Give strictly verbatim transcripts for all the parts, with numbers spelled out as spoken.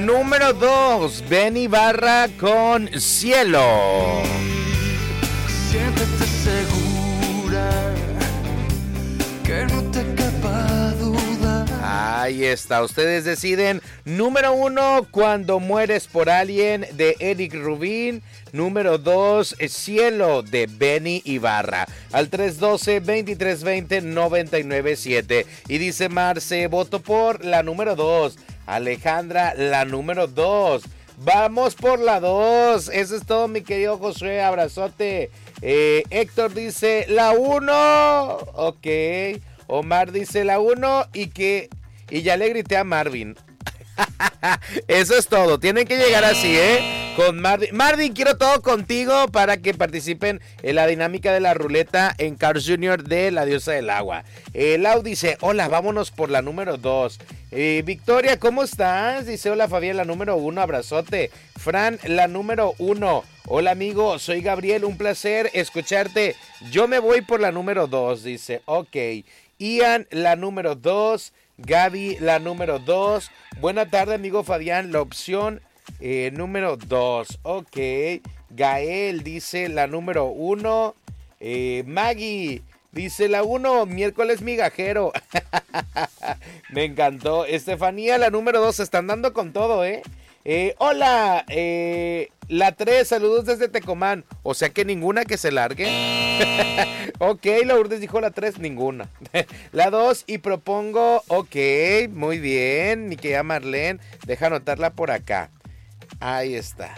número dos, Benny Ibarra con Cielo. Siéntete segura, que no te quepa duda. Ahí está, ustedes deciden. Número uno, Cuando mueres por alguien, de Eric Rubin. Número dos, Cielo, de Benny Ibarra. Al tres doce, veintitrés veinte, noventa y nueve siete. Y dice Marce, voto por la número dos. Alejandra, la número dos. Vamos por la dos. Eso es todo, mi querido Josué. Abrazote. Eh, Héctor dice la uno. Ok. Omar dice la uno y que... Y ya le grité a Marvin. Eso es todo. Tienen que llegar así, ¿eh? Con Marvin. Marvin, quiero todo contigo para que participen en la dinámica de la ruleta en Cars junior de La Diosa del Agua. Eh, Lau dice, hola, vámonos por la número dos. Eh, Victoria, ¿cómo estás? Dice, hola Fabián, la número uno, abrazote. Fran, la número uno. Hola amigo, soy Gabriel, un placer escucharte. Yo me voy por la número dos, dice, ok. Ian, la número dos. Gaby, la número dos. Buena tarde, amigo Fabián, la opción eh, número dos. Ok. Gael dice la número uno. Eh, Maggie dice la uno, miércoles migajero. Me encantó. Estefanía, la número dos. Están dando con todo, ¿eh? Eh, hola, eh, la tres, saludos desde Tecomán. O sea que ninguna que se largue. Ok, Lourdes dijo la tres, ninguna. La dos y propongo, ok, muy bien, mi querida Marlene, deja anotarla por acá. Ahí está.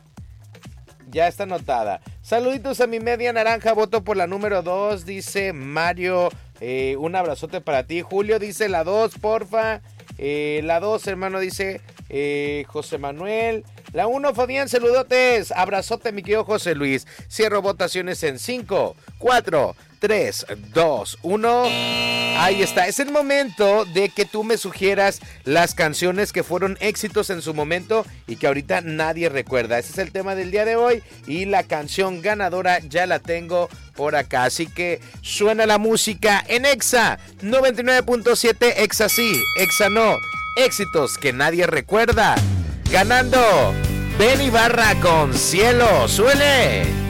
Ya está anotada. Saluditos a mi media naranja, voto por la número dos, dice Mario. Eh, un abrazote para ti. Julio dice la dos, porfa. Eh, la dos, hermano, dice eh, José Manuel. La uno, Fabián, saludotes. Abrazote, mi querido José Luis. Cierro votaciones en cinco, cuatro, tres, dos, uno. Ahí está. Es el momento de que tú me sugieras las canciones que fueron éxitos en su momento y que ahorita nadie recuerda. Ese es el tema del día de hoy y la canción ganadora ya la tengo por acá. Así que suena la música en Exa noventa y nueve punto siete. Exa sí, Exa no. Éxitos que nadie recuerda. Ganando Benny Ibarra con Cielo. ¡Suele!